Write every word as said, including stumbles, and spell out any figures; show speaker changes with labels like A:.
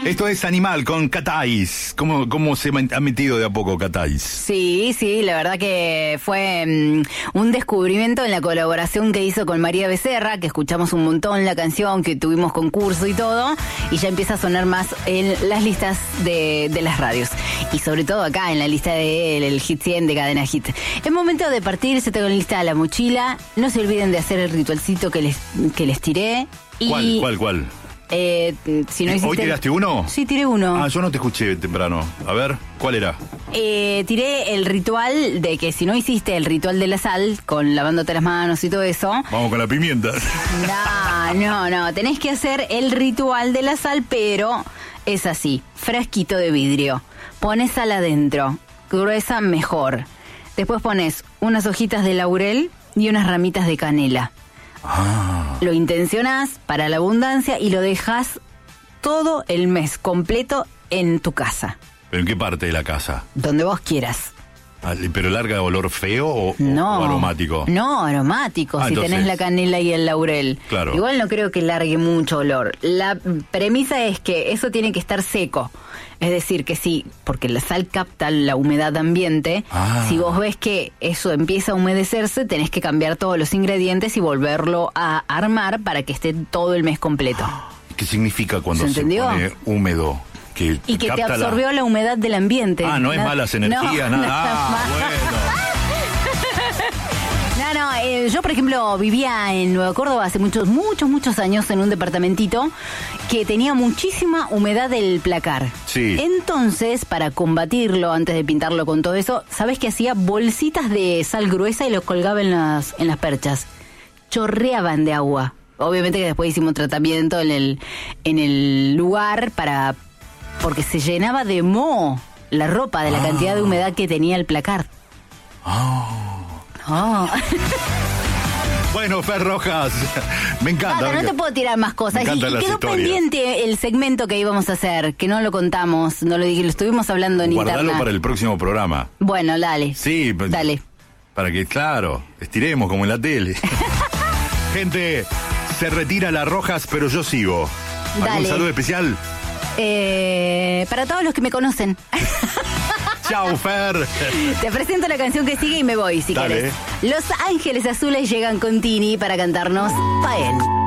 A: Esto es Animal con Catais. ¿Cómo, cómo se ha metido de a poco Catais?
B: Sí, sí, la verdad que fue um, un descubrimiento en la colaboración que hizo con María Becerra, que escuchamos un montón la canción, que tuvimos concurso y todo, y ya empieza a sonar más en las listas de, de las radios. Y sobre todo acá, en la lista de él, el Hit cien de Cadena Hit. Es momento de partir, se tengo lista la mochila. No se olviden de hacer el ritualcito que les, que les tiré. Y
A: ¿Cuál, cuál, cuál?
B: Eh, si no hiciste...
A: ¿Hoy tiraste uno?
B: Sí, tiré uno.
A: Ah, yo no te escuché temprano. A ver, ¿cuál era?
B: Eh, tiré el ritual de que si no hiciste el ritual de la sal, con lavándote las manos y todo eso...
A: Vamos con la pimienta.
B: No, no, no. Tenés que hacer el ritual de la sal, pero es así. Frasquito de vidrio. Pones sal adentro. Gruesa, mejor. Después pones unas hojitas de laurel y unas ramitas de canela.
A: Ah.
B: Lo intencionás para la abundancia y lo dejas todo el mes completo en tu casa.
A: ¿Pero en qué parte de la casa?
B: Donde vos quieras.
A: ¿Pero larga de olor feo o,
B: no,
A: o aromático?
B: No, aromático,
A: ah,
B: si
A: entonces,
B: tenés la canela y el laurel.
A: Claro.
B: Igual no creo que largue mucho olor. La premisa es que eso tiene que estar seco. Es decir, que sí, porque la sal capta la humedad ambiente.
A: Ah.
B: Si vos ves que eso empieza a humedecerse, tenés que cambiar todos los ingredientes y volverlo a armar para que esté todo el mes completo.
A: ¿Qué significa cuando
B: ¿Se,
A: se pone húmedo? Que
B: y que te absorbió
A: la...
B: la humedad del ambiente.
A: Ah, no es
B: no,
A: malas energías,
B: no,
A: nada.
B: No,
A: ah, bueno.
B: No, no, eh, yo por ejemplo vivía en Nueva Córdoba hace muchos, muchos, muchos años en un departamentito que tenía muchísima humedad del placar.
A: Sí.
B: Entonces, para combatirlo, antes de pintarlo con todo eso, ¿sabés qué hacía? Bolsitas de sal gruesa y los colgaba en las, en las perchas. Chorreaban de agua. Obviamente que después hicimos tratamiento en el, en el lugar para... porque se llenaba de moho la ropa de la ah. cantidad de humedad que tenía el placar.
A: Oh.
B: Oh.
A: Bueno, Fer Rojas, me encanta.
B: Claro,
A: me
B: no te puedo tirar más cosas. Y, y quedó
A: historias.
B: pendiente el segmento que íbamos a hacer, que no lo contamos, no lo dije, lo estuvimos hablando en
A: Guardalo
B: interna.
A: para el próximo programa.
B: Bueno, dale.
A: Sí,
B: dale.
A: Para que, claro, estiremos como en la tele. Gente, se retira la Rojas, pero yo sigo. ¿Algún
B: dale.
A: saludo especial?
B: Eh, para todos los que me conocen.
A: Chau, Fer.
B: Te presento la canción que sigue y me voy, si
A: Dale.
B: querés. Los Ángeles Azules llegan con Tini para cantarnos Pa' él.